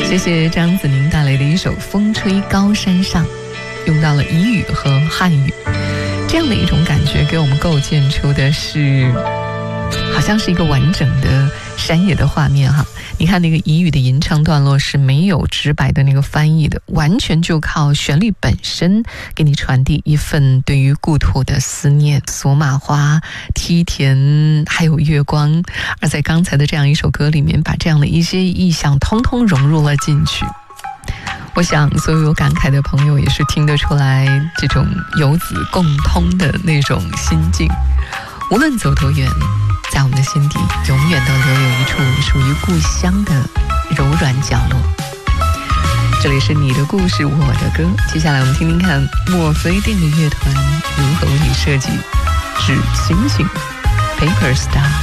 谢谢张子宁带来的一首《风吹高山上》，用到了彝语和汉语，这样的一种感觉给我们构建出的是好像是一个完整的山野的画面哈。你看那个彝语的吟唱段落是没有直白的那个翻译的，完全就靠旋律本身给你传递一份对于故土的思念。索玛花、梯田还有月光，而在刚才的这样一首歌里面，把这样的一些意象通通融入了进去。我想所有有感慨的朋友也是听得出来这种游子共通的那种心境。无论走多远，在我们的心底永远都留有一处属于故乡的柔软角落。这里是你的故事我的歌，接下来我们听听看墨菲定律乐团如何为你设计纸星星 Paper Star。